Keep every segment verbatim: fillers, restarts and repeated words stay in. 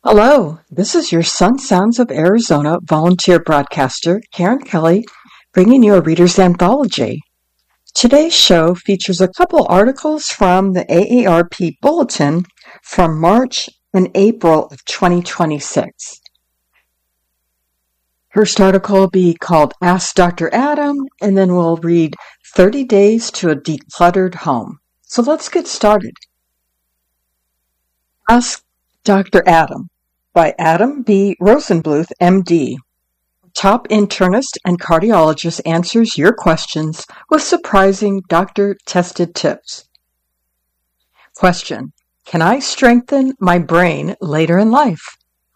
Hello, this is your Sun Sounds of Arizona volunteer broadcaster, Karen Kelly, bringing you a reader's anthology. Today's show features a couple articles from the A A R P Bulletin from March and April of twenty twenty-six. First article will be called Ask Doctor Adam, and then we'll read thirty days to a Decluttered Home. So let's get started. Ask Doctor Adam by Adam B. Rosenbluth, M D. Top internist and cardiologist answers your questions with surprising doctor-tested tips. Question: Can I strengthen my brain later in life?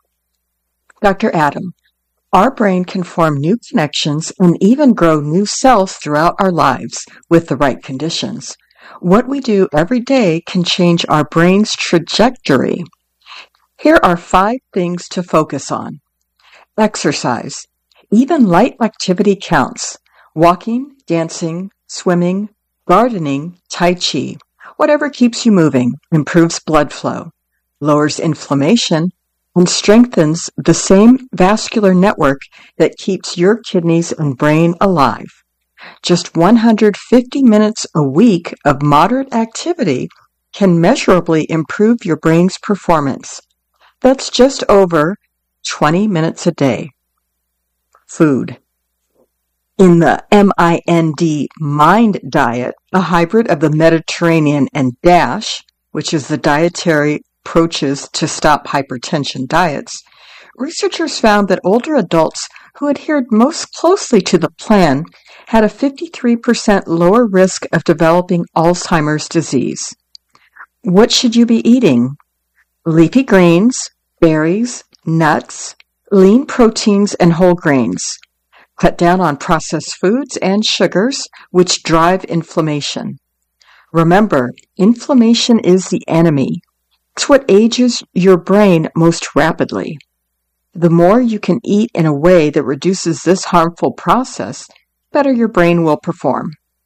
Doctor Adam: Our brain can form new connections and even grow new cells throughout our lives with the right conditions. What we do every day can change our brain's trajectory. Here are five things to focus on. Exercise. Even light activity counts. Walking, dancing, swimming, gardening, tai chi. Whatever keeps you moving improves blood flow, lowers inflammation, and strengthens the same vascular network that keeps your kidneys and brain alive. Just one hundred fifty minutes a week of moderate activity can measurably improve your brain's performance. That's just over twenty minutes a day. Food. In the MIND MIND diet, a hybrid of the Mediterranean and DASH, which is the Dietary Approaches to Stop Hypertension diets, researchers found that older adults who adhered most closely to the plan had a fifty-three percent lower risk of developing Alzheimer's disease. What should you be eating? Leafy greens, berries, nuts, lean proteins, and whole grains. Cut down on processed foods and sugars, which drive inflammation. Remember, inflammation is the enemy. It's what ages your brain most rapidly. The more you can eat in a way that reduces this harmful process, the better your brain will perform.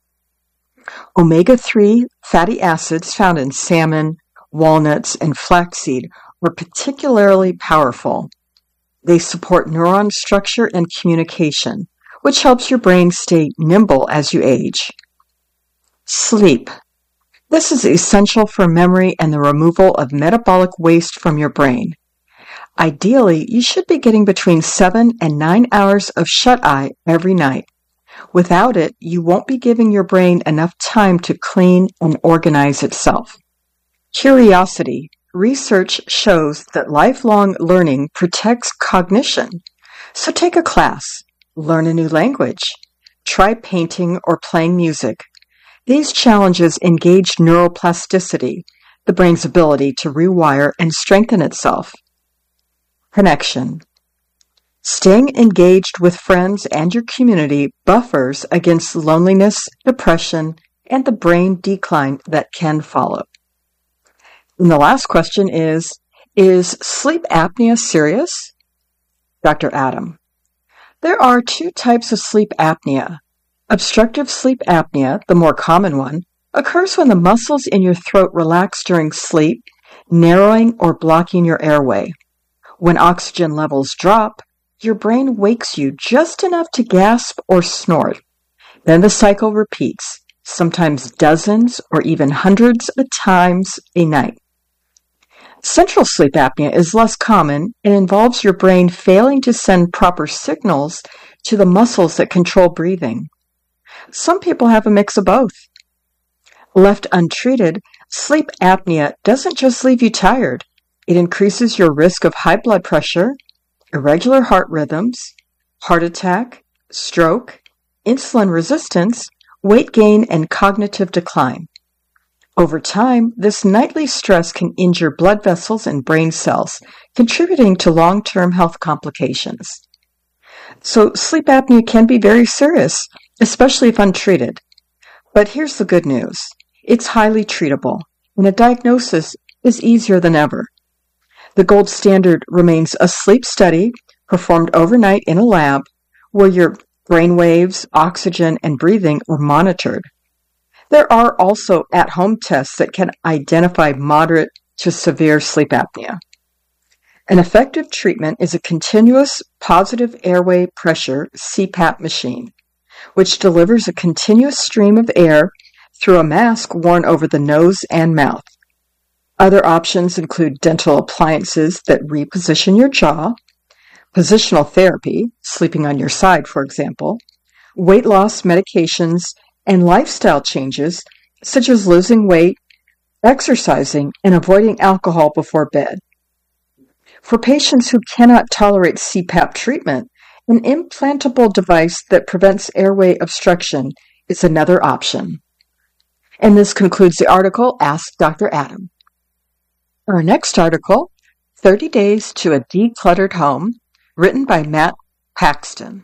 omega three fatty acids found in salmon, walnuts, and flaxseed are particularly powerful. They support neuron structure and communication, which helps your brain stay nimble as you age. Sleep. This is essential for memory and the removal of metabolic waste from your brain. Ideally, you should be getting between seven and nine hours of shut-eye every night. Without it, you won't be giving your brain enough time to clean and organize itself. Curiosity. Research shows that lifelong learning protects cognition. So take a class, learn a new language, try painting or playing music. These challenges engage neuroplasticity, the brain's ability to rewire and strengthen itself. Connection. Staying engaged with friends and your community buffers against loneliness, depression, and the brain decline that can follow. And the last question is, is sleep apnea serious? Doctor Adam: There are two types of sleep apnea. Obstructive sleep apnea, the more common one, occurs when the muscles in your throat relax during sleep, narrowing or blocking your airway. When oxygen levels drop, your brain wakes you just enough to gasp or snort. Then the cycle repeats, sometimes dozens or even hundreds of times a night. Central sleep apnea is less common and involves your brain failing to send proper signals to the muscles that control breathing. Some people have a mix of both. Left untreated, sleep apnea doesn't just leave you tired. It increases your risk of high blood pressure, irregular heart rhythms, heart attack, stroke, insulin resistance, weight gain, and cognitive decline. Over time, this nightly stress can injure blood vessels and brain cells, contributing to long-term health complications. So sleep apnea can be very serious, especially if untreated. But here's the good news. It's highly treatable, and a diagnosis is easier than ever. The gold standard remains a sleep study performed overnight in a lab where your brain waves, oxygen, and breathing are monitored. There are also at-home tests that can identify moderate to severe sleep apnea. An effective treatment is a continuous positive airway pressure C PAP machine, which delivers a continuous stream of air through a mask worn over the nose and mouth. Other options include dental appliances that reposition your jaw, positional therapy, sleeping on your side, for example, weight loss medications, and lifestyle changes such as losing weight, exercising, and avoiding alcohol before bed. For patients who cannot tolerate C PAP treatment, an implantable device that prevents airway obstruction is another option. And this concludes the article, Ask Doctor Adam. Our next article, thirty days to a Decluttered Home, written by Matt Paxton.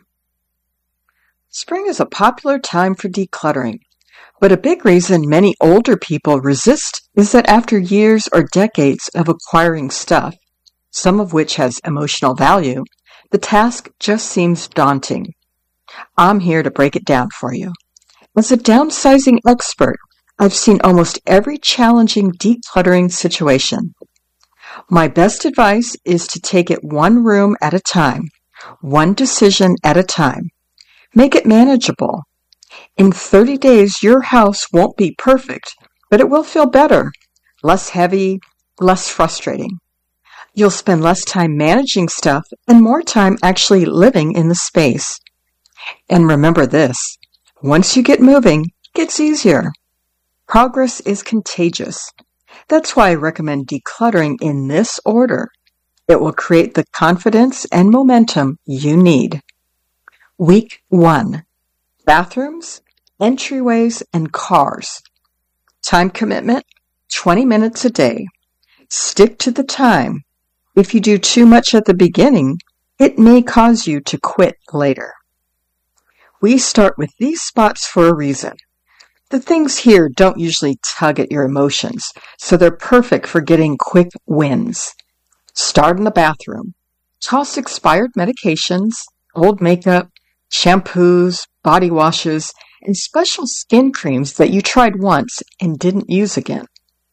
Spring is a popular time for decluttering, but a big reason many older people resist is that after years or decades of acquiring stuff, some of which has emotional value, the task just seems daunting. I'm here to break it down for you. As a downsizing expert, I've seen almost every challenging decluttering situation. My best advice is to take it one room at a time, one decision at a time. Make it manageable. In thirty days, your house won't be perfect, but it will feel better, less heavy, less frustrating. You'll spend less time managing stuff and more time actually living in the space. And remember this, once you get moving, it gets easier. Progress is contagious. That's why I recommend decluttering in this order. It will create the confidence and momentum you need. Week one. Bathrooms, entryways, and cars. Time commitment, twenty minutes a day. Stick to the time. If you do too much at the beginning, it may cause you to quit later. We start with these spots for a reason. The things here don't usually tug at your emotions, so they're perfect for getting quick wins. Start in the bathroom. Toss expired medications, old makeup, shampoos, body washes, and special skin creams that you tried once and didn't use again.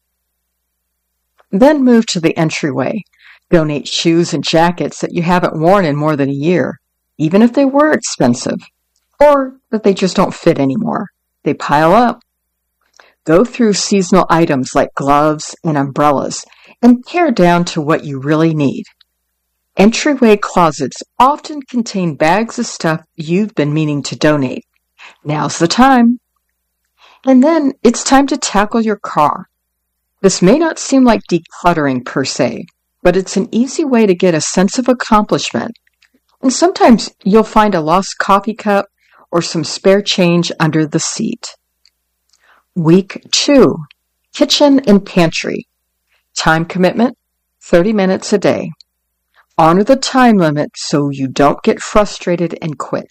Then move to the entryway. Donate shoes and jackets that you haven't worn in more than a year, even if they were expensive, or that they just don't fit anymore. They pile up. Go through seasonal items like gloves and umbrellas and pare down to what you really need. Entryway closets often contain bags of stuff you've been meaning to donate. Now's the time. And then it's time to tackle your car. This may not seem like decluttering per se, but it's an easy way to get a sense of accomplishment. And sometimes you'll find a lost coffee cup or some spare change under the seat. Week two. Kitchen and pantry. Time commitment, thirty minutes a day. Honor the time limit so you don't get frustrated and quit.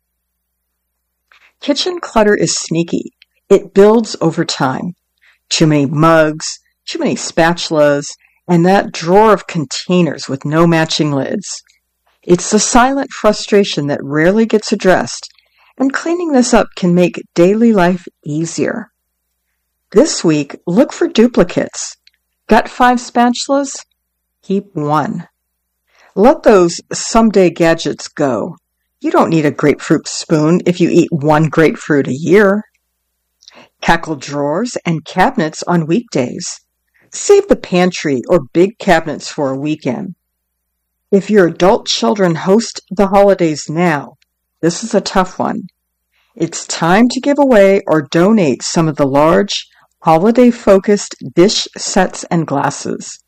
Kitchen clutter is sneaky. It builds over time. Too many mugs, too many spatulas, and that drawer of containers with no matching lids. It's the silent frustration that rarely gets addressed, and cleaning this up can make daily life easier. This week, look for duplicates. Got five spatulas? Keep one. Let those someday gadgets go. You don't need a grapefruit spoon if you eat one grapefruit a year. Tackle drawers and cabinets on weekdays. Save the pantry or big cabinets for a weekend. If your adult children host the holidays now, this is a tough one. It's time to give away or donate some of the large, holiday-focused dish sets and glasses.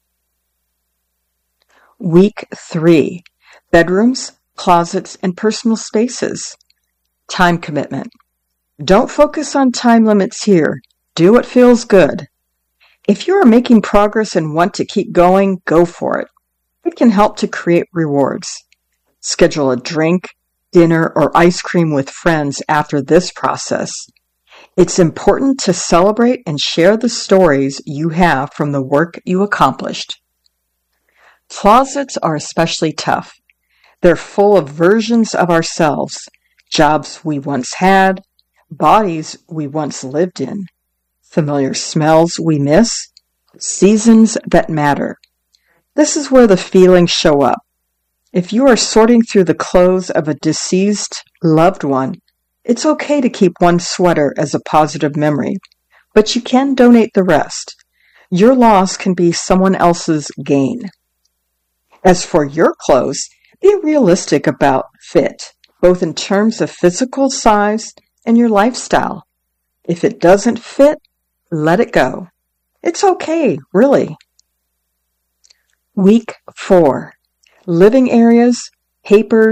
Week three. Bedrooms, closets, and personal spaces. Time commitment. Don't focus on time limits here. Do what feels good. If you are making progress and want to keep going, go for it. It can help to create rewards. Schedule a drink, dinner, or ice cream with friends after this process. It's important to celebrate and share the stories you have from the work you accomplished. Closets are especially tough. They're full of versions of ourselves, jobs we once had, bodies we once lived in, familiar smells we miss, seasons that matter. This is where the feelings show up. If you are sorting through the clothes of a deceased loved one, it's okay to keep one sweater as a positive memory, but you can donate the rest. Your loss can be someone else's gain. As for your clothes, be realistic about fit, both in terms of physical size and your lifestyle. If it doesn't fit, let it go. It's okay, really. Week four. Living areas, papers,